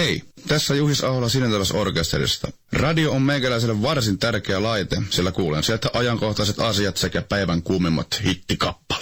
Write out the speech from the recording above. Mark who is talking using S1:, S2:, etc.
S1: Hei, tässä Juhis Ahola Sinintalas-orkesterista. Radio on meikäläiselle varsin tärkeä laite, sillä kuulen sieltä ajankohtaiset asiat sekä päivän kuumimmat hittikappaleet.